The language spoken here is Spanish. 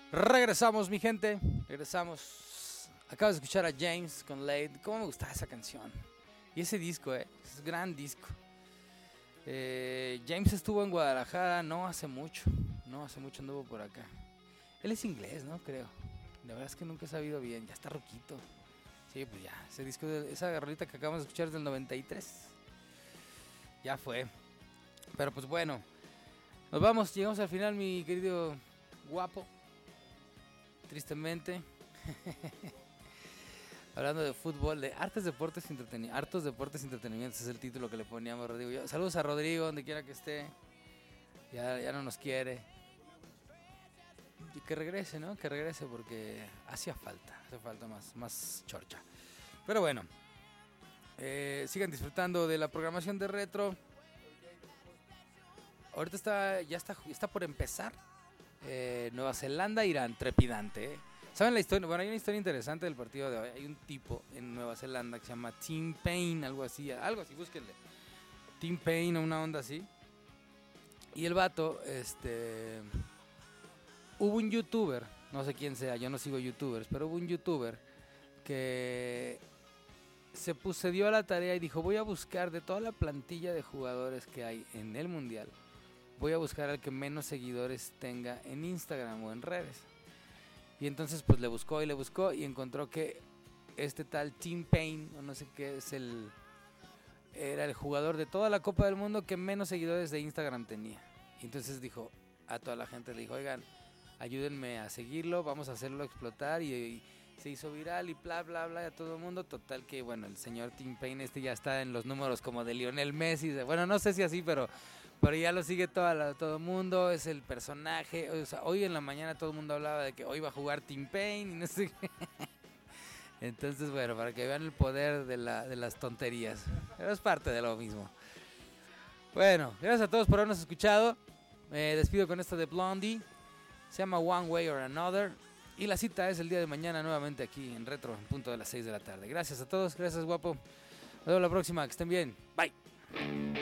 Regresamos, mi gente. Regresamos. Acabas de escuchar a James con Late. ¿Cómo me gustaba esa canción? Y ese disco, es un gran disco. James estuvo en Guadalajara no hace mucho. No hace mucho anduvo por acá. Él es inglés, ¿no? Creo. La verdad es que nunca he sabido bien. Ya está ruquito. Sí, pues ya. Ese disco, esa rolita que acabamos de escuchar es del 93. Ya fue. Pero pues bueno. Nos vamos. Llegamos al final, mi querido guapo. Tristemente. Hablando de fútbol, de hartos deportes y entretenimientos es el título que le poníamos a Rodrigo. Saludos a Rodrigo, donde quiera que esté. Ya no nos quiere. Y que regrese, ¿no? Que regrese porque hace falta más chorcha. Pero bueno, sigan disfrutando de la programación de Retro. Ahorita está por empezar. Nueva Zelanda, Irán, trepidante. ¿Saben la historia? Bueno, hay una historia interesante del partido de hoy. Hay un tipo en Nueva Zelanda que se llama Tim Payne, algo así, búsquenle. Tim Payne o una onda así. Y el vato, hubo un youtuber, no sé quién sea, yo no sigo youtubers, pero hubo un youtuber que se dio a la tarea y dijo, voy a buscar de toda la plantilla de jugadores que hay en el mundial, voy a buscar al que menos seguidores tenga en Instagram o en redes. Y entonces pues le buscó y encontró que este tal Tim Payne, o no sé qué, era el jugador de toda la Copa del Mundo que menos seguidores de Instagram tenía. Y entonces dijo a toda la gente, le dijo, oigan, ayúdenme a seguirlo, vamos a hacerlo explotar. Y se hizo viral y bla bla bla a todo el mundo. Total que bueno, el señor Tim Payne ya está en los números como de Lionel Messi. Bueno, no sé si así, pero ya lo sigue todo el mundo. Es el personaje. O sea, hoy en la mañana todo el mundo hablaba de que hoy va a jugar Tim Payne y no sé qué. Entonces, bueno, para que vean el poder de las tonterías. Pero es parte de lo mismo. Bueno, gracias a todos por habernos escuchado. Me despido con esto de Blondie. Se llama One Way or Another. Y la cita es el día de mañana nuevamente aquí en Retro, en punto de las 6 de la tarde. Gracias a todos, gracias guapo. Nos vemos la próxima, que estén bien. Bye.